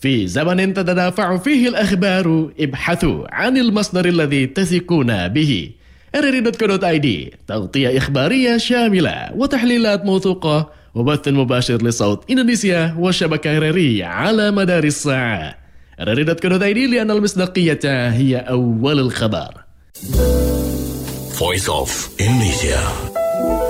في زمن تتدافع فيه الأخبار ابحثوا عن المصدر الذي تثقون به. rri.co.id تغطية إخبارية شاملة وتحليلات موثوقة وبث مباشر لصوت إندونيسيا وشبكة رري على مدار الساعة. rri.co.id لأن المصداقية هي أول الخبر. Voice of Indonesia.